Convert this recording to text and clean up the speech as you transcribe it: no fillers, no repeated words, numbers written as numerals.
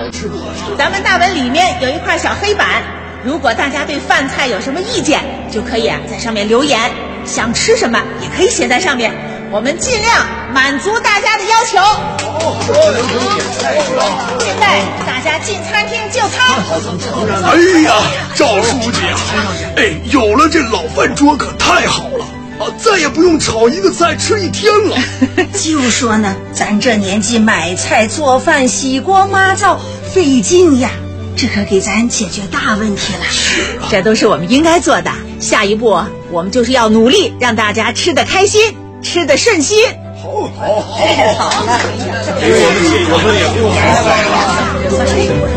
咱们大文里面有一块小黑板，如果大家对饭菜有什么意见，就可以在上面留言，想吃什么也可以写在上面，我们尽量满足大家的要求。现在大家进餐厅就餐。 哎呀，赵书记啊，有了这老饭桌可太好了啊，再也不用炒一个菜吃一天了。 就说呢，咱这年纪买菜做饭洗锅抹灶费劲呀，这可给咱解决大问题了。 是啊， 这都是我们应该做的。下一步我们就是要努力让大家吃得开心，吃得顺心。 好了， 我们也不用